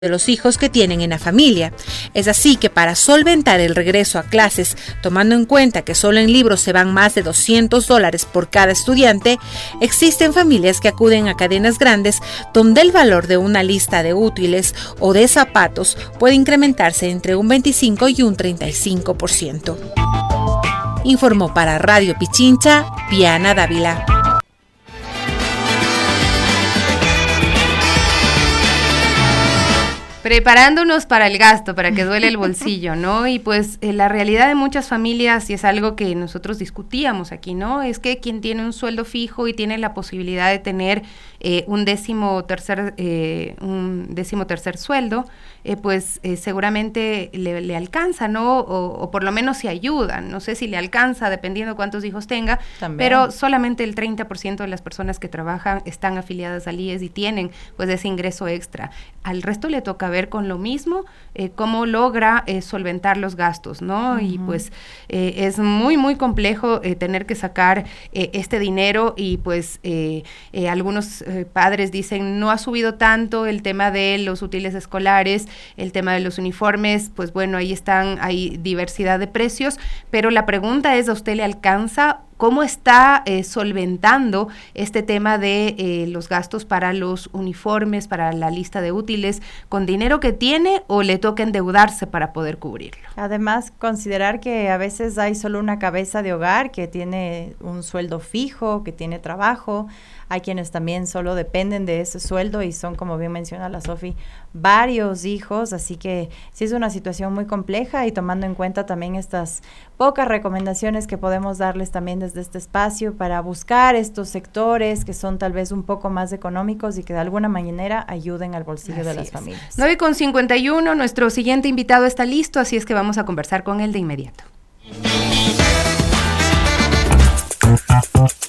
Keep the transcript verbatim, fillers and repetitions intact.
de los hijos que tienen en la familia. Es así que para solventar el regreso a clases, tomando en cuenta que solo en libros se van más de doscientos dólares por cada estudiante, existen familias que acuden a cadenas grandes donde el valor de una lista de útiles o de zapatos puede incrementarse entre un veinticinco y un treinta y cinco por ciento. Informó para Radio Pichincha, Viana Dávila. Preparándonos para el gasto, para que duele el bolsillo, ¿no? Y pues eh, la realidad de muchas familias, y es algo que nosotros discutíamos aquí, ¿no? Es que quien tiene un sueldo fijo y tiene la posibilidad de tener eh, un décimo tercer, eh, un décimo tercer sueldo, eh, pues eh, seguramente le, le alcanza, ¿no? O, o por lo menos se ayudan. No sé si le alcanza, dependiendo cuántos hijos tenga, también. Pero solamente el treinta por ciento de las personas que trabajan están afiliadas al I E S y tienen pues ese ingreso extra. Al resto le toca ver con lo mismo, eh, cómo logra eh, solventar los gastos, ¿no? Uh-huh. Y pues eh, es muy, muy complejo eh, tener que sacar eh, este dinero y pues eh, eh, algunos eh, padres dicen, no ha subido tanto el tema de los útiles escolares, el tema de los uniformes, pues bueno, ahí están, hay diversidad de precios, pero la pregunta es, ¿a usted le alcanza? ¿Cómo está eh, solventando este tema de eh, los gastos para los uniformes, para la lista de útiles, con dinero que tiene o le toca endeudarse para poder cubrirlo? Además, considerar que a veces hay solo una cabeza de hogar que tiene un sueldo fijo, que tiene trabajo. Hay quienes también solo dependen de ese sueldo y son, como bien menciona la Sofi, varios hijos, así que sí es una situación muy compleja y tomando en cuenta también estas pocas recomendaciones que podemos darles también desde este espacio para buscar estos sectores que son tal vez un poco más económicos y que de alguna manera ayuden al bolsillo así de las es. familias. nueve con cincuenta y uno, nuestro siguiente invitado está listo, así es que vamos a conversar con él de inmediato.